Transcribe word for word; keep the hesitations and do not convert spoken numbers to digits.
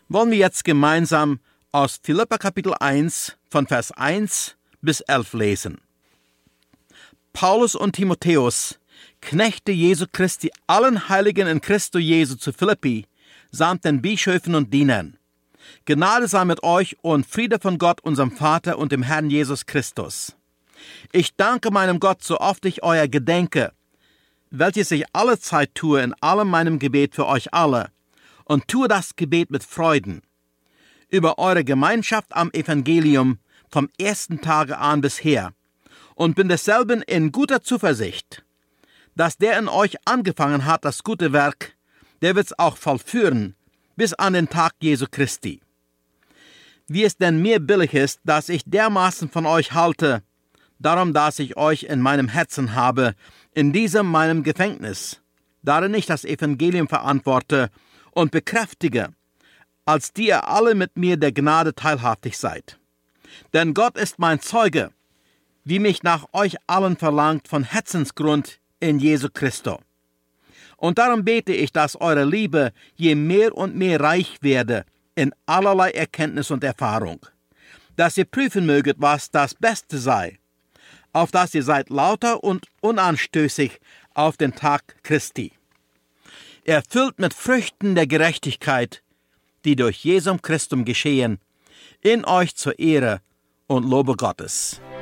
wollen wir jetzt gemeinsam aus Philipper Kapitel eins von Vers eins bis elf lesen. Paulus und Timotheus, Knechte Jesu Christi, allen Heiligen in Christo Jesu zu Philippi, samt den Bischöfen und Dienern. Gnade sei mit euch und Friede von Gott, unserem Vater und dem Herrn Jesus Christus. Ich danke meinem Gott, so oft ich euer gedenke, welches ich alle Zeit tue in allem meinem Gebet für euch alle, und tue das Gebet mit Freuden, über eure Gemeinschaft am Evangelium vom ersten Tage an bisher, und bin desselben in guter Zuversicht, dass der in euch angefangen hat, das gute Werk, der wird's auch vollführen, bis an den Tag Jesu Christi. Wie es denn mir billig ist, dass ich dermaßen von euch halte, darum, dass ich euch in meinem Herzen habe, in diesem meinem Gefängnis, darin ich das Evangelium verantworte und bekräftige, als die ihr alle mit mir der Gnade teilhaftig seid. Denn Gott ist mein Zeuge, wie mich nach euch allen verlangt von Herzensgrund in Jesu Christo. Und darum bete ich, dass eure Liebe je mehr und mehr reich werde in allerlei Erkenntnis und Erfahrung, dass ihr prüfen möget, was das Beste sei, auf dass ihr seid lauter und unanstößig auf den Tag Christi, erfüllt mit Früchten der Gerechtigkeit, die durch Jesum Christum geschehen, in euch zur Ehre und Lobe Gottes.